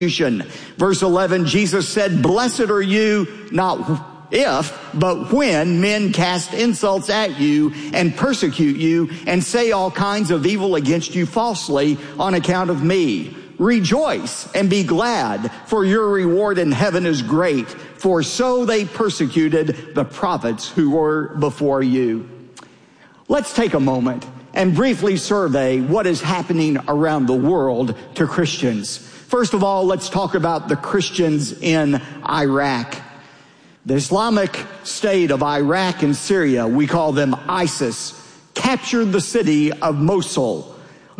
Verse 11, Jesus said, "Blessed are you, not if, but when men cast insults at you and persecute you and say all kinds of evil against you falsely on account of me. Rejoice and be glad, for your reward in heaven is great, for so they persecuted the prophets who were before you." Let's take a moment and briefly survey what is happening around the world to Christians. First of all, let's talk about the Christians in Iraq. The Islamic State of Iraq and Syria, we call them ISIS, captured the city of Mosul.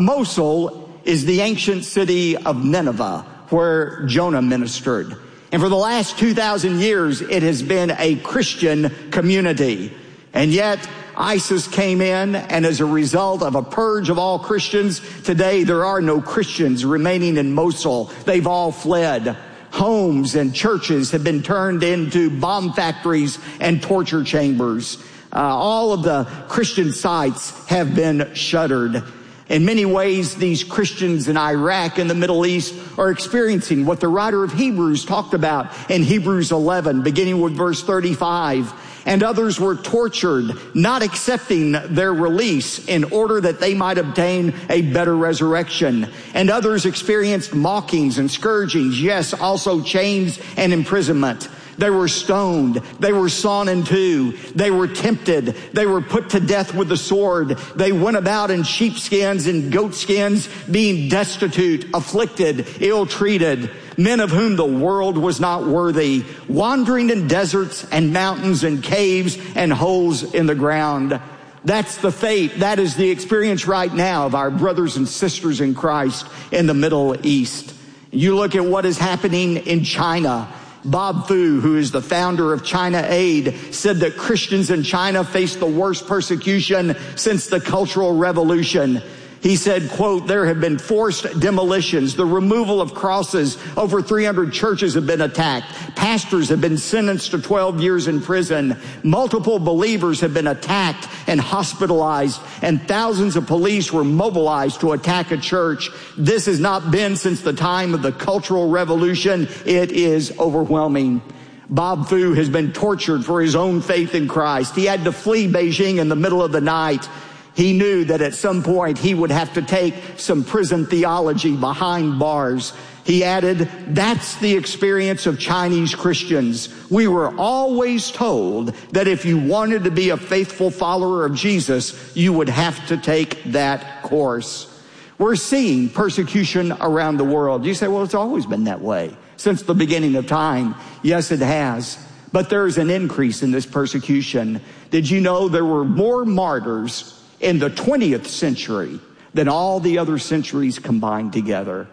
Mosul is the ancient city of Nineveh, where Jonah ministered. And for the last 2,000 years, it has been a Christian community. And yet, ISIS came in, and as a result of a purge of all Christians, today there are no Christians remaining in Mosul. They've all fled. Homes and churches have been turned into bomb factories and torture chambers. All of the Christian sites have been shuttered. In many ways, these Christians in Iraq and the Middle East are experiencing what the writer of Hebrews talked about in Hebrews 11, beginning with verse 35. And others were tortured, not accepting their release in order that they might obtain a better resurrection. And others experienced mockings and scourgings, yes, also chains and imprisonment. They were stoned. They were sawn in two. They were tempted. They were put to death with the sword. They went about in sheepskins and goatskins, being destitute, afflicted, ill-treated, men of whom the world was not worthy, wandering in deserts and mountains and caves and holes in the ground. That's the fate. That is the experience right now of our brothers and sisters in Christ in the Middle East. You look at what is happening in China. Bob Fu, who is the founder of China Aid, said that Christians in China face the worst persecution since the Cultural Revolution. He said, quote, "There have been forced demolitions, the removal of crosses. Over 300 churches have been attacked. Pastors have been sentenced to 12 years in prison. Multiple believers have been attacked and hospitalized, and thousands of police were mobilized to attack a church. This has not been since the time of the Cultural Revolution. It is overwhelming." Bob Fu has been tortured for his own faith in Christ. He had to flee Beijing in the middle of the night. He knew that at some point he would have to take some prison theology behind bars. He added, "That's the experience of Chinese Christians. We were always told that if you wanted to be a faithful follower of Jesus, you would have to take that course." We're seeing persecution around the world. You say, well, it's always been that way since the beginning of time. Yes, it has. But there is an increase in this persecution. Did you know there were more martyrs in the 20th century than all the other centuries combined together?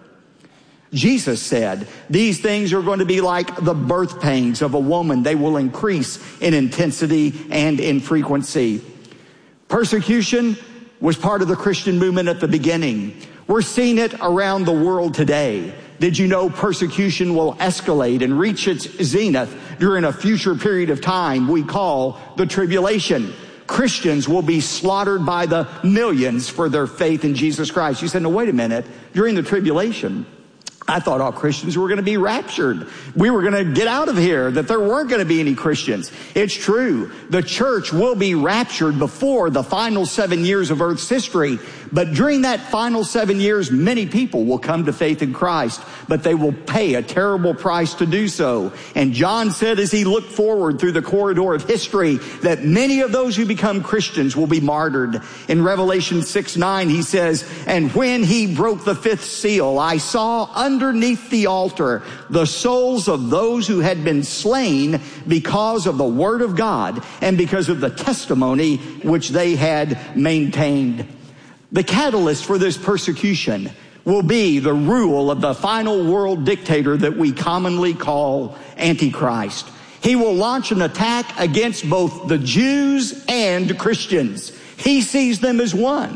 Jesus said, "These things are going to be like the birth pangs of a woman. They will increase in intensity and in frequency." Persecution was part of the Christian movement at the beginning. We're seeing it around the world today. Did you know persecution will escalate and reach its zenith during a future period of time we call the tribulation? Christians will be slaughtered by the millions for their faith in Jesus Christ. You said, no, wait a minute. During the tribulation, I thought all Christians were going to be raptured. We were going to get out of here, that there weren't going to be any Christians. It's true. The church will be raptured before the final 7 years of Earth's history. But during that final 7 years, many people will come to faith in Christ, but they will pay a terrible price to do so. And John said as he looked forward through the corridor of history that many of those who become Christians will be martyred. In Revelation 6:9, he says, "And when he broke the fifth seal, I saw underneath the altar the souls of those who had been slain because of the word of God and because of the testimony which they had maintained." The catalyst for this persecution will be the rule of the final world dictator that we commonly call Antichrist. He will launch an attack against both the Jews and Christians. He sees them as one.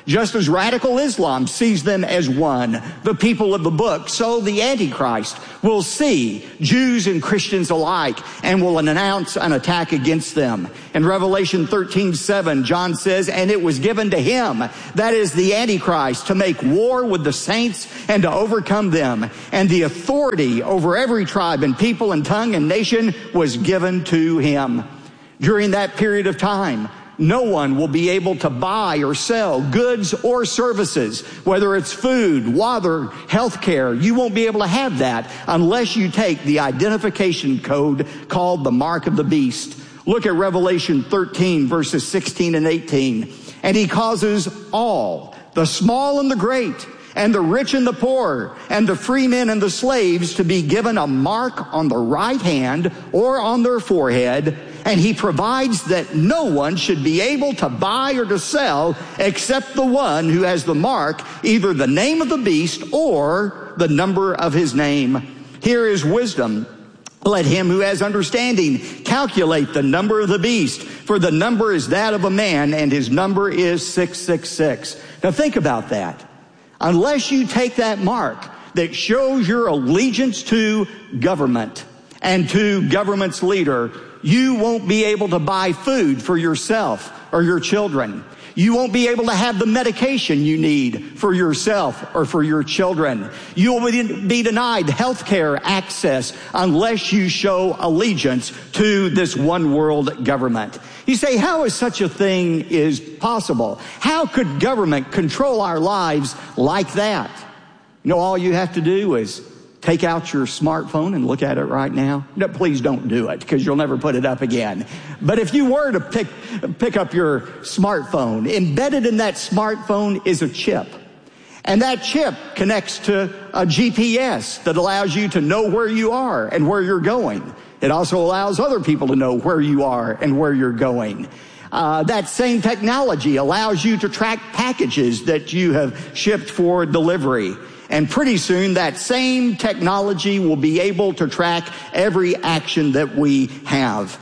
Just as radical Islam sees them as one, the people of the book, so the Antichrist will see Jews and Christians alike and will announce an attack against them. In Revelation 13:7, John says, "And it was given to him," that is the Antichrist, "to make war with the saints and to overcome them. And the authority over every tribe and people and tongue and nation was given to him." During that period of time, no one will be able to buy or sell goods or services, whether it's food, water, health care. You won't be able to have that unless you take the identification code called the mark of the beast. Look at Revelation 13, verses 16 and 18. "And he causes all, the small and the great, and the rich and the poor, and the free men and the slaves, to be given a mark on the right hand or on their forehead. And he provides that no one should be able to buy or to sell except the one who has the mark, either the name of the beast or the number of his name. Here is wisdom. Let him who has understanding calculate the number of the beast, for the number is that of a man, and his number is 666. Now think about that. Unless you take that mark that shows your allegiance to government and to government's leader, you won't be able to buy food for yourself or your children. You won't be able to have the medication you need for yourself or for your children. You will be denied health care access unless you show allegiance to this one world government. You say, how is such a thing is possible? How could government control our lives like that? You know, all you have to do is take out your smartphone and look at it right now. No, please don't do it, because you'll never put it up again. But if you were to pick up your smartphone, embedded in that smartphone is a chip. And that chip connects to a GPS that allows you to know where you are and where you're going. It also allows other people to know where you are and where you're going. That same technology allows you to track packages that you have shipped for delivery. And pretty soon that same technology will be able to track every action that we have.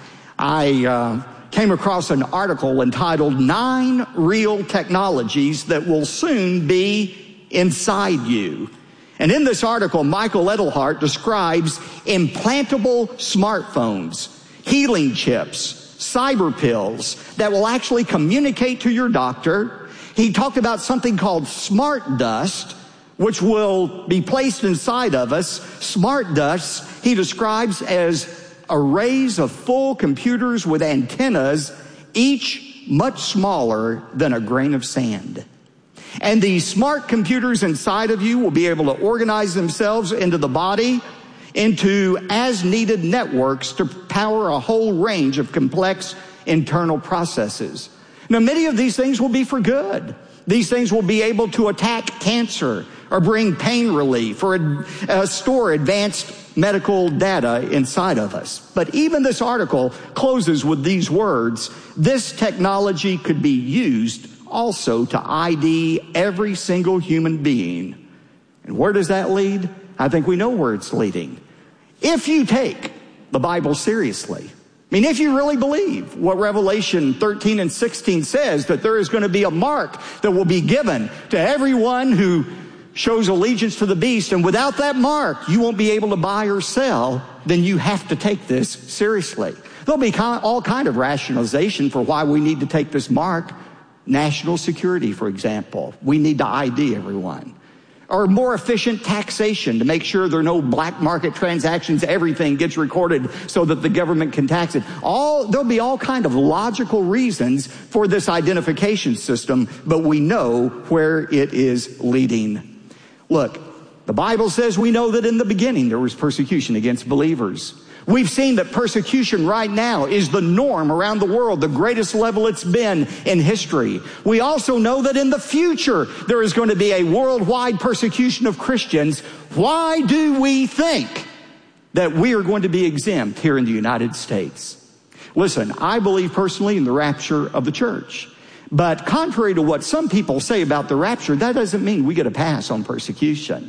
I came across an article entitled 9 Real Technologies That Will Soon Be Inside You. And in this article, Michael Edelhart describes implantable smartphones, healing chips, cyber pills that will actually communicate to your doctor. He talked about something called smart dust, which will be placed inside of us. Smart dust, he describes as arrays of full computers with antennas, each much smaller than a grain of sand. And these smart computers inside of you will be able to organize themselves into the body, into as-needed networks to power a whole range of complex internal processes. Now, many of these things will be for good. These things will be able to attack cancer or bring pain relief or store advanced medical data inside of us. But even this article closes with these words: this technology could be used also to ID every single human being. And where does that lead? I think we know where it's leading. If you take the Bible seriously, I mean, if you really believe what Revelation 13 and 16 says, that there is going to be a mark that will be given to everyone who shows allegiance to the beast, and without that mark, you won't be able to buy or sell, then you have to take this seriously. There'll be all kind of rationalization for why we need to take this mark. National security, for example. We need to ID everyone. Or more efficient taxation to make sure there are no black market transactions. Everything gets recorded so that the government can tax it. There'll be all kind of logical reasons for this identification system, but we know where it is leading. Look, the Bible says we know that in the beginning there was persecution against believers. We've seen that persecution right now is the norm around the world, the greatest level it's been in history. We also know that in the future there is going to be a worldwide persecution of Christians. Why do we think that we are going to be exempt here in the United States? Listen, I believe personally in the rapture of the church. But contrary to what some people say about the rapture, that doesn't mean we get a pass on persecution.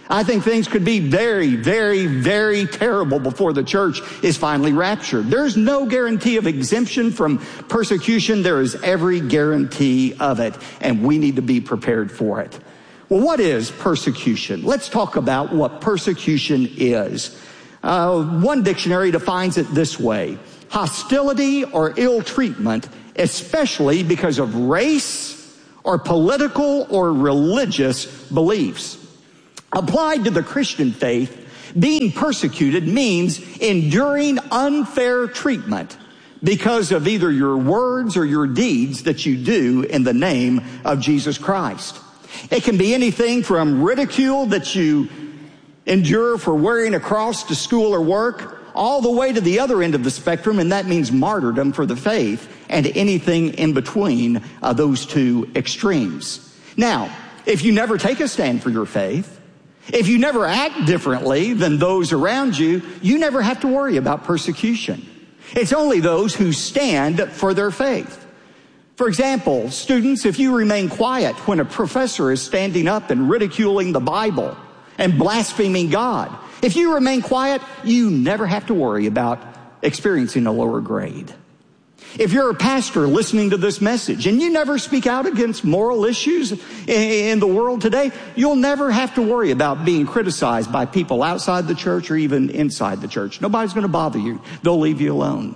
I think things could be very, very, very terrible before the church is finally raptured. There's no guarantee of exemption from persecution. There is every guarantee of it, and we need to be prepared for it. Well, what is persecution? Let's talk about what persecution is. One dictionary defines it this way: hostility or ill treatment, especially because of race or political or religious beliefs. Applied to the Christian faith, being persecuted means enduring unfair treatment because of either your words or your deeds that you do in the name of Jesus Christ. It can be anything from ridicule that you endure for wearing a cross to school or work, all the way to the other end of the spectrum, and that means martyrdom for the faith, and anything in between those two extremes. Now, if you never take a stand for your faith, if you never act differently than those around you, you never have to worry about persecution. It's only those who stand for their faith. For example, students, if you remain quiet when a professor is standing up and ridiculing the Bible and blaspheming God, if you remain quiet, you never have to worry about experiencing a lower grade. If you're a pastor listening to this message and you never speak out against moral issues in the world today, you'll never have to worry about being criticized by people outside the church or even inside the church. Nobody's going to bother you. They'll leave you alone.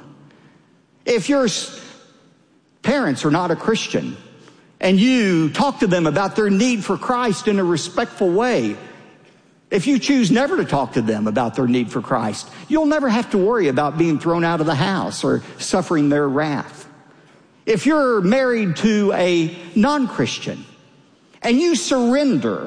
If your parents are not a Christian and you talk to them about their need for Christ in a respectful way, if you choose never to talk to them about their need for Christ, you'll never have to worry about being thrown out of the house or suffering their wrath. If you're married to a non-Christian and you surrender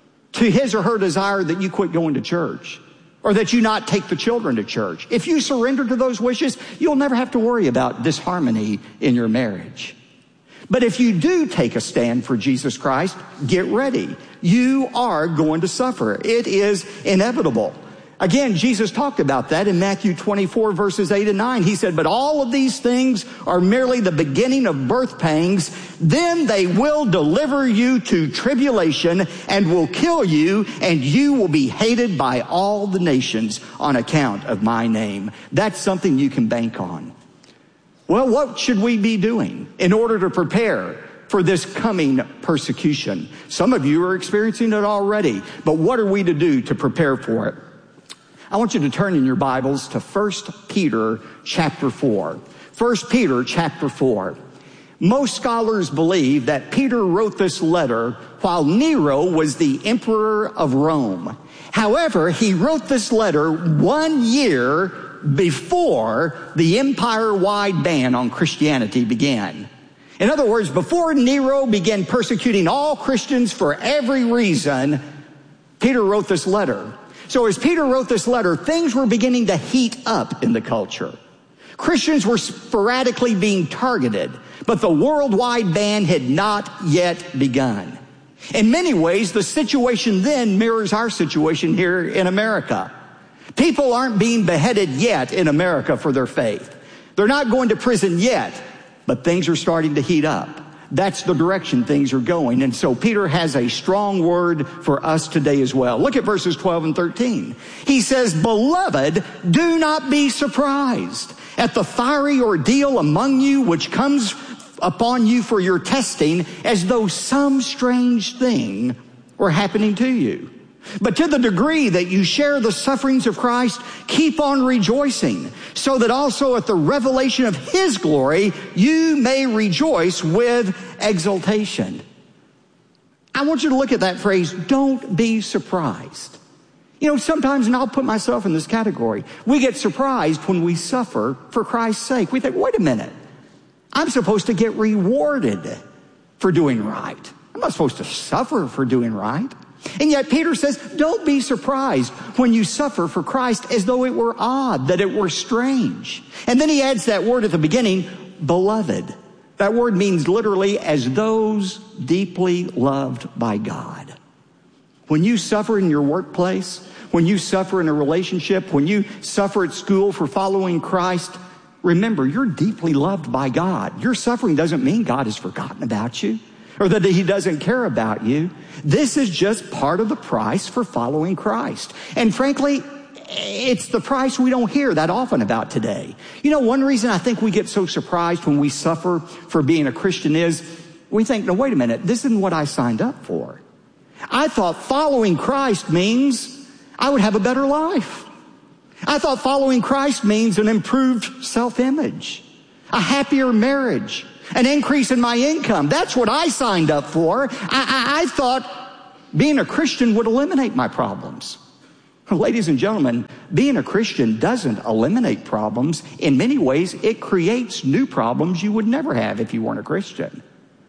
to his or her desire that you quit going to church or that you not take the children to church, if you surrender to those wishes, you'll never have to worry about disharmony in your marriage. But if you do take a stand for Jesus Christ, get ready. You are going to suffer. It is inevitable. Again, Jesus talked about that in Matthew 24, verses 8 and 9. He said, "But all of these things are merely the beginning of birth pangs. Then they will deliver you to tribulation and will kill you, and you will be hated by all the nations on account of my name." That's something you can bank on. Well, what should we be doing in order to prepare for this coming persecution? Some of you are experiencing it already, but what are we to do to prepare for it? I want you to turn in your Bibles to 1 Peter chapter 4. 1 Peter chapter 4. Most scholars believe that Peter wrote this letter while Nero was the emperor of Rome. However, he wrote this letter 1 year before the empire-wide ban on Christianity began. In other words, before Nero began persecuting all Christians for every reason, Peter wrote this letter. So as Peter wrote this letter, things were beginning to heat up in the culture. Christians were sporadically being targeted, but the worldwide ban had not yet begun. In many ways, the situation then mirrors our situation here in America. People aren't being beheaded yet in America for their faith. They're not going to prison yet, but things are starting to heat up. That's the direction things are going. And so Peter has a strong word for us today as well. Look at verses 12 and 13. He says, "Beloved, do not be surprised at the fiery ordeal among you which comes upon you for your testing, as though some strange thing were happening to you. But to the degree that you share the sufferings of Christ, keep on rejoicing, so that also at the revelation of his glory, you may rejoice with exultation." I want you to look at that phrase, don't be surprised. You know, sometimes, and I'll put myself in this category, we get surprised when we suffer for Christ's sake. We think, wait a minute, I'm supposed to get rewarded for doing right. I'm not supposed to suffer for doing right. And yet Peter says, don't be surprised when you suffer for Christ as though it were odd, that it were strange. And then he adds that word at the beginning, beloved. That word means literally as those deeply loved by God. When you suffer in your workplace, when you suffer in a relationship, when you suffer at school for following Christ, remember, you're deeply loved by God. Your suffering doesn't mean God has forgotten about you. or that he doesn't care about you. This is just part of the price for following Christ. And frankly, it's the price we don't hear that often about today. You know, one reason I think we get so surprised when we suffer for being a Christian is we think, no, wait a minute, this isn't what I signed up for. I thought following Christ means I would have a better life. I thought following Christ means an improved self-image, a happier marriage, an increase in my income. That's what I signed up for. I thought being a Christian would eliminate my problems. Ladies and gentlemen, being a Christian doesn't eliminate problems. In many ways, it creates new problems you would never have if you weren't a Christian,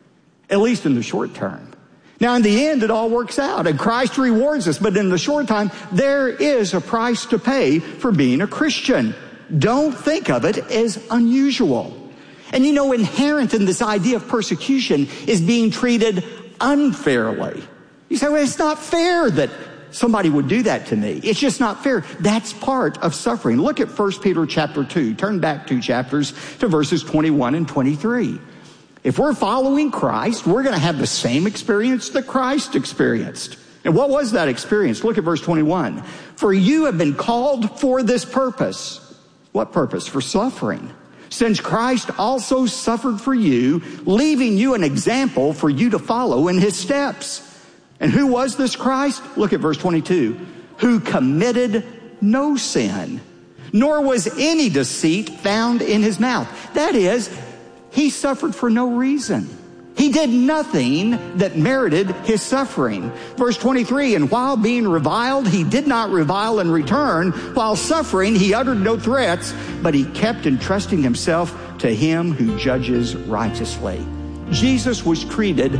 at least in the short term. Now, in the end, it all works out, and Christ rewards us. But in the short time, there is a price to pay for being a Christian. Don't think of it as unusual. And you know, inherent in this idea of persecution is being treated unfairly. You say, well, it's not fair that somebody would do that to me. It's just not fair. That's part of suffering. Look at 1 Peter chapter 2. Turn back 2 chapters to verses 21 and 23. If we're following Christ, we're going to have the same experience that Christ experienced. And what was that experience? Look at verse 21. For you have been called for this purpose. What purpose? For suffering. Since Christ also suffered for you, leaving you an example for you to follow in his steps. And who was this Christ? Look at verse 22. Who committed no sin, nor was any deceit found in his mouth. That is, he suffered for no reason. He did nothing that merited his suffering. Verse 23, and while being reviled, he did not revile in return. While suffering, he uttered no threats, but he kept entrusting himself to him who judges righteously. Jesus was treated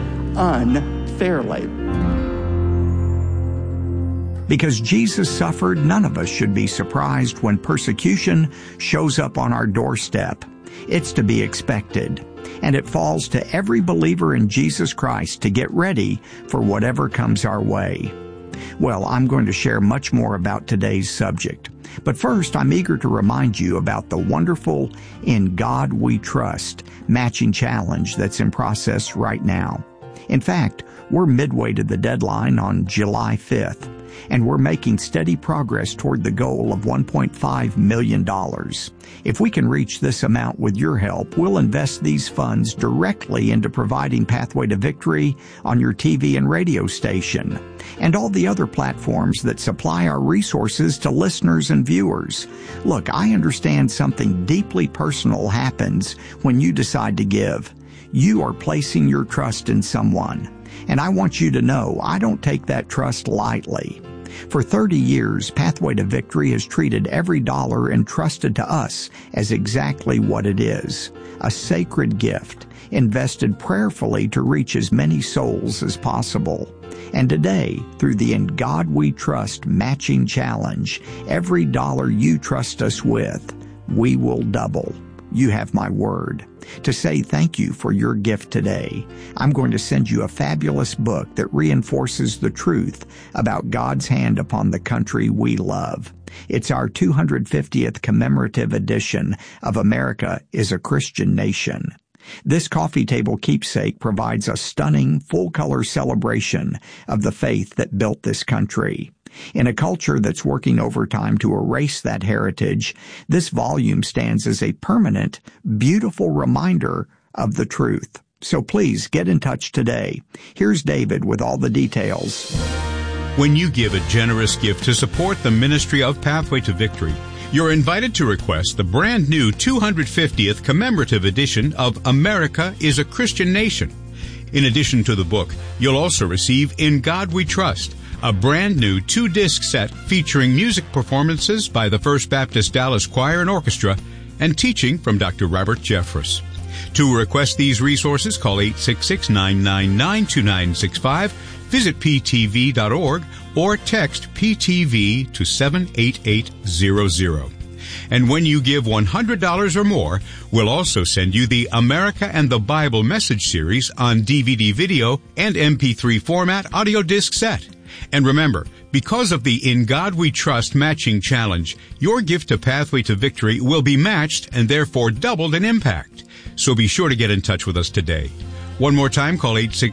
unfairly. Because Jesus suffered, none of us should be surprised when persecution shows up on our doorstep. It's to be expected, and it falls to every believer in Jesus Christ to get ready for whatever comes our way. Well, I'm going to share much more about today's subject. But first, I'm eager to remind you about the wonderful In God We Trust matching challenge that's in process right now. In fact, we're midway to the deadline on July 5th. And we're making steady progress toward the goal of $1.5 million. If we can reach this amount with your help, we'll invest these funds directly into providing Pathway to Victory on your TV and radio station, and all the other platforms that supply our resources to listeners and viewers. Look, I understand something deeply personal happens when you decide to give. You are placing your trust in someone. And I want you to know I don't take that trust lightly. For 30 years, Pathway to Victory has treated every dollar entrusted to us as exactly what it is, a sacred gift, invested prayerfully to reach as many souls as possible. And today, through the In God We Trust matching challenge, every dollar you trust us with, we will double. You have my word. To say thank you for your gift today, I'm going to send you a fabulous book that reinforces the truth about God's hand upon the country we love. It's our 250th commemorative edition of America is a Christian Nation. This coffee table keepsake provides a stunning, full-color celebration of the faith that built this country. In a culture that's working overtime to erase that heritage, this volume stands as a permanent, beautiful reminder of the truth. So please get in touch today. Here's David with all the details. When you give a generous gift to support the ministry of Pathway to Victory, you're invited to request the brand new 250th commemorative edition of America is a Christian Nation. In addition to the book, you'll also receive In God We Trust, a brand new 2-disc set featuring music performances by the First Baptist Dallas Choir and Orchestra and teaching from Dr. Robert Jeffress. To request these resources, call 866-999-2965, visit ptv.org, or text PTV to 78800. And when you give $100 or more, we'll also send you the America and the Bible Message Series on DVD video and MP3 format audio disc set. And remember, because of the In God We Trust matching challenge, your gift to Pathway to Victory will be matched and therefore doubled in impact. So be sure to get in touch with us today. One more time, call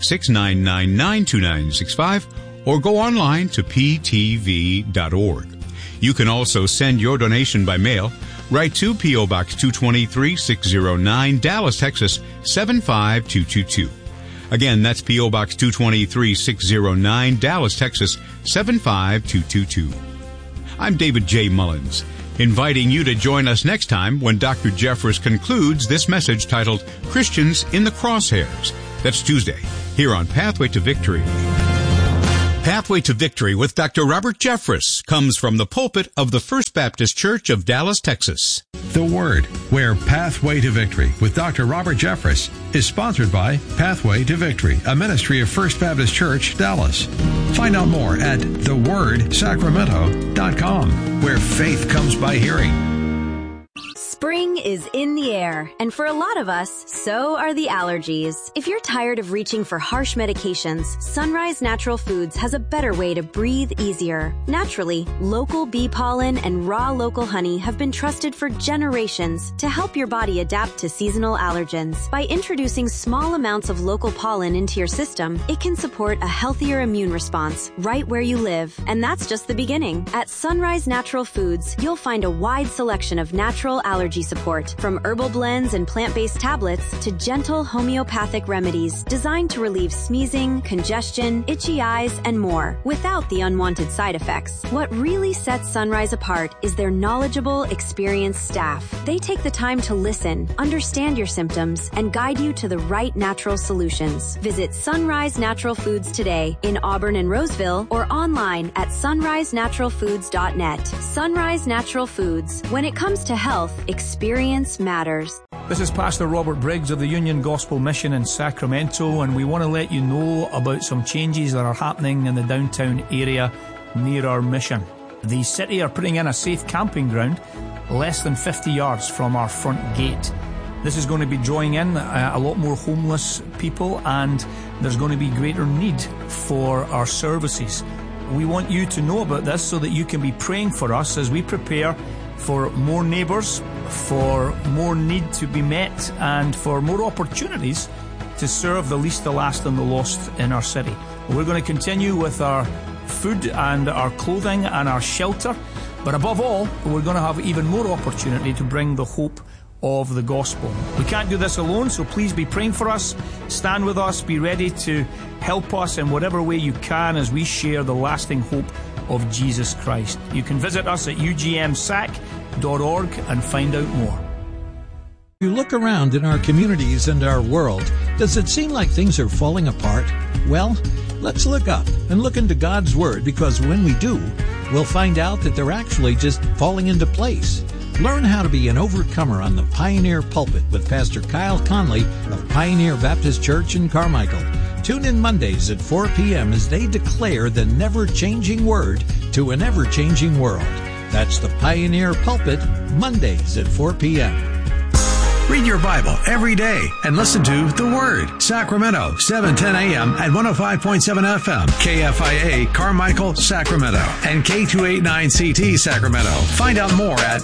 866-999-2965 or go online to ptv.org. You can also send your donation by mail. Write to P.O. Box 223, 609, Dallas, Texas, 75222. Again, that's P.O. Box 223, 609, Dallas, Texas, 75222. I'm David J. Mullins, inviting you to join us next time when Dr. Jeffress concludes this message titled Christians in the Crosshairs. That's Tuesday, here on Pathway to Victory. Pathway to Victory with Dr. Robert Jeffress comes from the pulpit of the First Baptist Church of Dallas, Texas. The Word, where Pathway to Victory with Dr. Robert Jeffress is sponsored by Pathway to Victory, a ministry of First Baptist Church, Dallas. Find out more at thewordsacramento.com, where faith comes by hearing. Spring is in the air, and for a lot of us, so are the allergies. If you're tired of reaching for harsh medications, Sunrise Natural Foods has a better way to breathe easier. Naturally, local bee pollen and raw local honey have been trusted for generations to help your body adapt to seasonal allergens. By introducing small amounts of local pollen into your system, it can support a healthier immune response right where you live. And that's just the beginning. At Sunrise Natural Foods, you'll find a wide selection of natural allergy support, from herbal blends and plant-based tablets to gentle homeopathic remedies designed to relieve sneezing, congestion, itchy eyes, and more, without the unwanted side effects. What really sets Sunrise apart is their knowledgeable, experienced staff. They take the time to listen, understand your symptoms, and guide you to the right natural solutions. Visit Sunrise Natural Foods today in Auburn and Roseville, or online at sunrisenaturalfoods.net. Sunrise Natural Foods. When it comes to health, experience matters. This is Pastor Robert Briggs of the Union Gospel Mission in Sacramento, and we want to let you know about some changes that are happening in the downtown area near our mission. The city are putting in a safe camping ground less than 50 yards from our front gate. This is going to be drawing in a lot more homeless people, and there's going to be greater need for our services. We want you to know about this so that you can be praying for us as we prepare for more neighbours, for more need to be met, and for more opportunities to serve the least, the last, and the lost in our city. We're going to continue with our food and our clothing and our shelter, but above all, we're going to have even more opportunity to bring the hope of the gospel. We can't do this alone, so please be praying for us. Stand with us. Be ready to help us in whatever way you can as we share the lasting hope of Jesus Christ. You can visit us at ugmsac.org and find out more. You look around in our communities and our world, does it seem like things are falling apart? Well, let's look up and look into God's Word, because when we do, we'll find out that they're actually just falling into place. Learn how to be an overcomer on the Pioneer Pulpit with Pastor Kyle Conley of Pioneer Baptist Church in Carmichael. Tune in Mondays at 4 p.m. as they declare the never-changing word to an ever-changing world. That's the Pioneer Pulpit, Mondays at 4 p.m. Read your Bible every day and listen to The Word, Sacramento, 7:10 a.m. at 105.7 FM, KFIA, Carmichael, Sacramento, and K289CT, Sacramento. Find out more at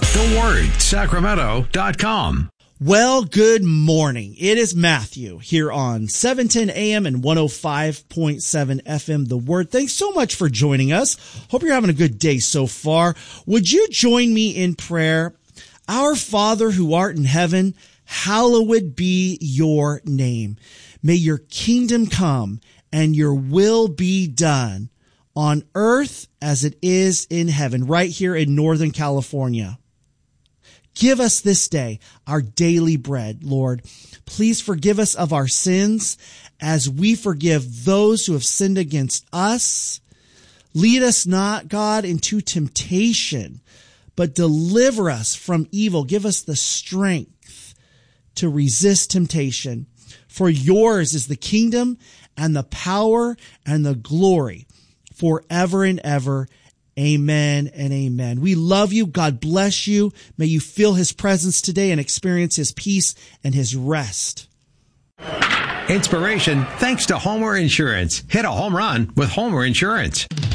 thewordsacramento.com. Well, good morning. It is Matthew here on 710 AM and 105.7 FM, The Word. Thanks so much for joining us. Hope you're having a good day so far. Would you join me in prayer? Our Father who art in heaven, hallowed be your name. May your kingdom come and your will be done on earth as it is in heaven, right here in Northern California. Give us this day our daily bread, Lord. Please forgive us of our sins as we forgive those who have sinned against us. Lead us not, God, into temptation, but deliver us from evil. Give us the strength to resist temptation. For yours is the kingdom and the power and the glory forever and ever. Amen and amen. We love you. God bless you. May you feel his presence today and experience his peace and his rest. Inspiration thanks to Homer Insurance. Hit a home run with Homer Insurance.